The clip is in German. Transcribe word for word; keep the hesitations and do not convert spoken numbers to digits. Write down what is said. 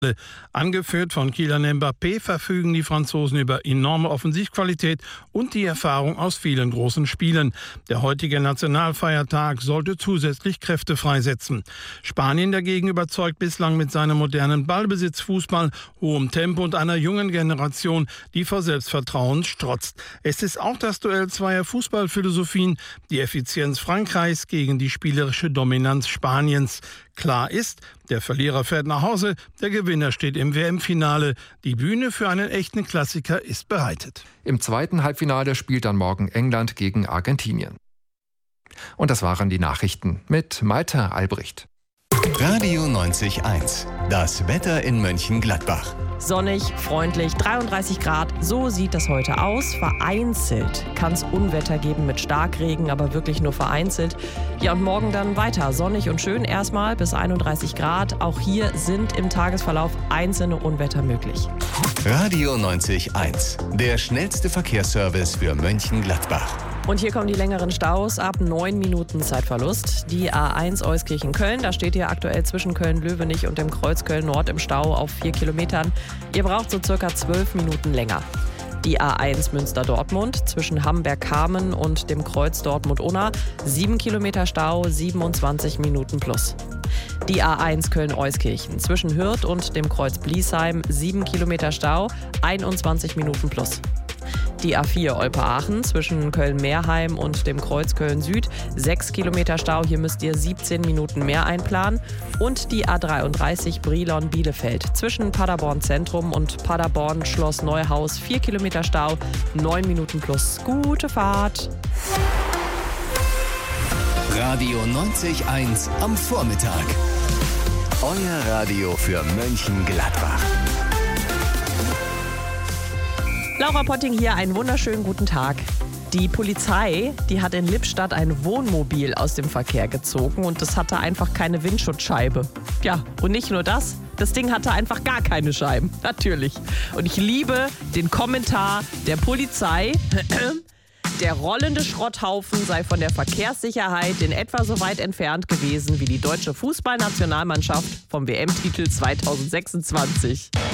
Angeführt von Kylian Mbappé verfügen die Franzosen über enorme Offensivqualität und die Erfahrung aus vielen großen Spielen. Der heutige Nationalfeiertag sollte zusätzlich Kräfte freisetzen. Spanien dagegen überzeugt bislang mit seinem modernen Ballbesitzfußball, hohem Tempo und einer jungen Generation, die vor Selbstvertrauen strotzt. Es ist auch das Duell zweier Fußballphilosophien, die Effizienz Frankreichs gegen die spielerische Dominanz Spaniens. Klar ist, der Verlierer fährt nach Hause, der Gewinner steht im W M-Finale. Die Bühne für einen echten Klassiker ist bereitet. Im zweiten Halbfinale spielt dann morgen England gegen Argentinien. Und das waren die Nachrichten mit Malte Albrecht. Radio neunzig Komma eins. Das Wetter in Mönchengladbach. Sonnig, freundlich, dreiunddreißig Grad, so sieht das heute aus. Vereinzelt kann es Unwetter geben mit Starkregen, aber wirklich nur vereinzelt. Ja, und morgen dann weiter sonnig und schön erstmal bis einunddreißig Grad. Auch hier sind im Tagesverlauf einzelne Unwetter möglich. Radio neunzig Komma eins. Der schnellste Verkehrsservice für Mönchengladbach. Und hier kommen die längeren Staus ab neun Minuten Zeitverlust. Die A eins Euskirchen-Köln, da steht ihr aktuell zwischen Köln-Löwenich und dem Kreuz Köln-Nord im Stau auf vier Kilometern. Ihr braucht so circa zwölf Minuten länger. Die A eins Münster-Dortmund zwischen Hamberg-Kamen und dem Kreuz Dortmund-Unna. sieben Kilometer Stau, siebenundzwanzig Minuten plus. Die A eins Köln-Euskirchen zwischen Hürth und dem Kreuz Bliesheim. sieben Kilometer Stau, einundzwanzig Minuten plus. Die A vier Olpe-Aachen zwischen Köln-Meerheim und dem Kreuz Köln-Süd. sechs Kilometer Stau, hier müsst ihr siebzehn Minuten mehr einplanen. Und die A dreiunddreißig Brilon-Bielefeld zwischen Paderborn Zentrum und Paderborn Schloss Neuhaus. vier Kilometer Stau, neun Minuten plus. Gute Fahrt! Radio neunzig Komma eins am Vormittag. Euer Radio für Mönchengladbach. Laura Potting hier, einen wunderschönen guten Tag. Die Polizei, die hat in Lippstadt ein Wohnmobil aus dem Verkehr gezogen und das hatte einfach keine Windschutzscheibe. Ja, und nicht nur das, das Ding hatte einfach gar keine Scheiben, natürlich. Und ich liebe den Kommentar der Polizei. Der rollende Schrotthaufen sei von der Verkehrssicherheit in etwa so weit entfernt gewesen wie die deutsche Fußballnationalmannschaft vom W M-Titel zweitausendsechsundzwanzig.